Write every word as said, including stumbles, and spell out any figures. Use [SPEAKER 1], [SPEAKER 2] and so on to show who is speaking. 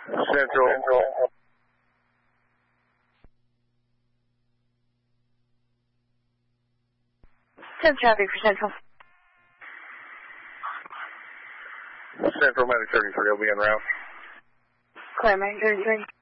[SPEAKER 1] Central. Central.
[SPEAKER 2] ten traffic for Central.
[SPEAKER 1] Central, Medic thirty-three, will be en route.
[SPEAKER 2] Clear, Medic thirty-three.